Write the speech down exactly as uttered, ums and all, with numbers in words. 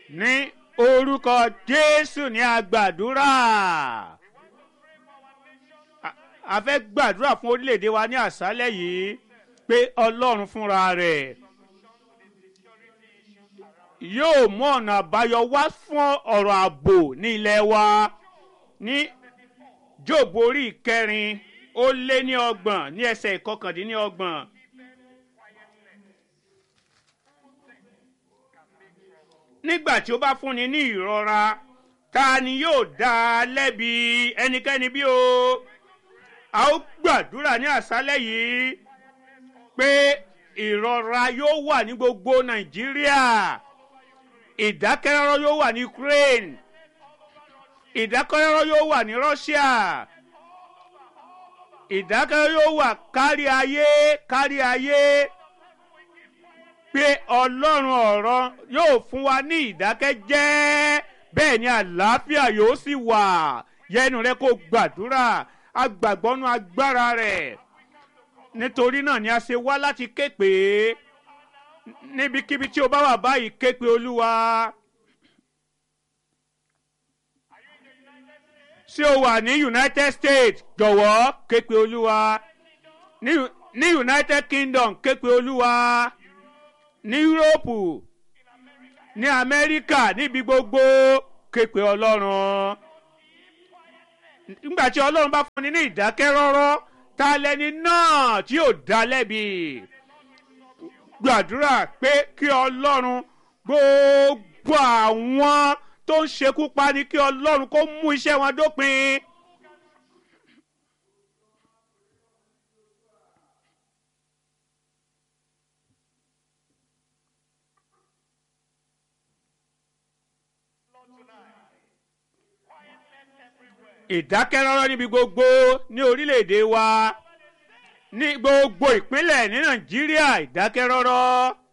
ní orúkọ Jésù ní a gbàdúrà. A fẹ́ gbàdúrà fún orílẹ̀-èdè wa ní àṣálẹ́ yìí pé Ọlọ́run fúnra rẹ̀ yóò mú ọ̀nà àbáyọ wá fún ọ̀rọ̀ ààbò ní ilẹ̀ wa. Ní Jóòbù orí ìkẹrin ó lé ní ọgbọ̀n ní ẹsẹ̀ ìkọkàndínlọ́gbọ̀n. Nígbà tí ó bá fúnni ní ìrora, ta ni yóò dá a lẹ́bi? Ẹnikẹ́ni bí o. A ó gbàdúrà ní àṣálẹ́ yìí pé ìrora yóò wà ní gbogbo Nàìjíríà, ìdákẹ́rọ́rọ́ yóò wà ní Ukraine, ìdákẹ́rọ́rọ́ yóò wà ní Russia, ìdákẹ́rọ́rọ́ yóò wà kárí ayé kárí ayé pé Ọlọ́run ọ̀rọ̀ yóò fún wa ní ìdákẹ́jẹ́, bẹ́ẹ̀ ni àlàáfíà yóò sì wà. Yẹnu rẹ kó gbàdúrà, agbàgbọ́nú agbára rẹ̀. Nítorí náà ni a ṣe wá láti ké pè é níbikíbi tí o bá wà báyìí, ké pe Olúwa. Ṣé o wà ní United States? Jọ̀wọ́ ké pe Olúwa. Ní, ní United Kingdom, ké pe Olúwa. Ní Europe, ní Amẹ́ríkà, níbi gbogbo ké pe Ọlọ́run. Nígbà tí Ọlọ́run bá fúnni ní ìdákẹ́rọ́rọ́, ta lẹni náà tí yóò dá lẹ́bi? Gbàdúrà pé kí Ọlọ́run gbogbo àwọn tó ń ṣekú pa ni kí Ọlọ́run kó mú iṣẹ́ wọn dópin. Ìdákẹ́rọ́rọ́ níbi gbogbo ní orílẹ̀-èdè wa, ní gbogbo ìpínlẹ̀ ní Nàìjíríà, ìdákẹ́rọ́rọ́.